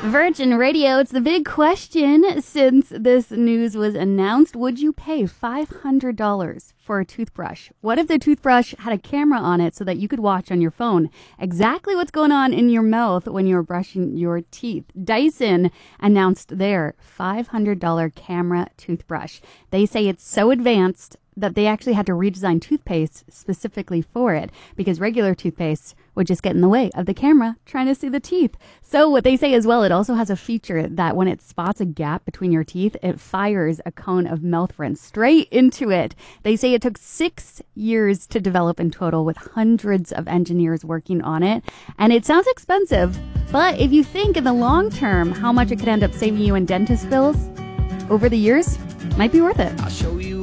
Virgin Radio, it's the big question since this news was announced. Would you pay $500 for a toothbrush? What if the toothbrush had a camera on it so that you could watch on your phone exactly what's going on in your mouth when you're brushing your teeth? Dyson announced their $500 camera toothbrush. They say it's so advanced that they actually had to redesign toothpaste specifically for it because regular toothpaste would just get in the way of the camera trying to see the teeth. So what they say as well, it also has a feature that when it spots a gap between your teeth, it fires a cone of mouth rinse straight into it. They say it took 6 years to develop in total with hundreds of engineers working on it. And it sounds expensive, but if you think in the long term how much it could end up saving you in dentist bills over the years, might be worth it. I'll show you